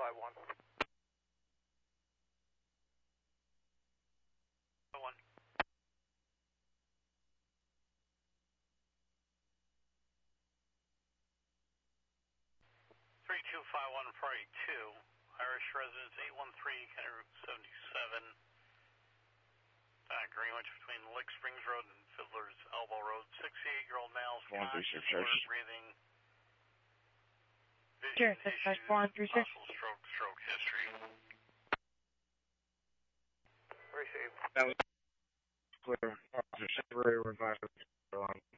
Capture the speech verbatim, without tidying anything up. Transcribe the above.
five one. One. Three two five one Friday two, Irish residence eight one three, County Route seventy-seven. Uh, Greenwich between Lick Springs Road and Fiddler's Elbow Road. sixty-eight-year-old male, conscious, alert, breathing, vision sure, issues, possible stroke, stroke history. Received. That was clear. Officer Severy, revised.